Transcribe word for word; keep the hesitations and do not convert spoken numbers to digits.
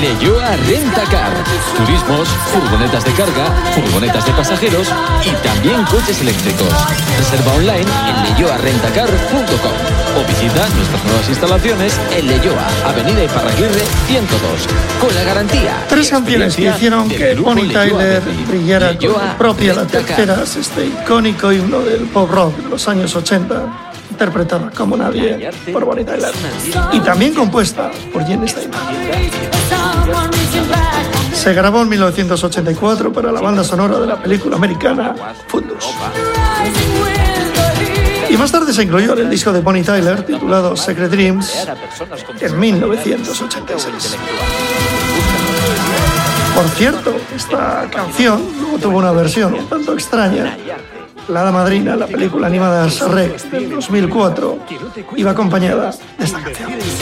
Leyoa Rentacar. Turismos, furgonetas de carga, furgonetas de pasajeros y también coches eléctricos. Reserva online en leyoa rentacar punto com o visita nuestras nuevas instalaciones en Leyoa, Avenida Iparraguirre ciento dos, con la garantía. Tres canciones que hicieron que Bonnie Tyler brillara con su propia La Tercera, este icónico himno del pop rock de los años ochenta, interpretada como nadie por Bonnie Tyler y también compuesta por Gene Steinman. Se grabó en mil novecientos ochenta y cuatro para la banda sonora de la película americana Footloose. Y más tarde se incluyó en el disco de Bonnie Tyler titulado Secret Dreams en mil novecientos ochenta y seis. Por cierto, esta canción luego tuvo una versión un tanto extraña. La Hada Madrina, la película animada Shrek del dos mil cuatro, iba acompañada de esta canción.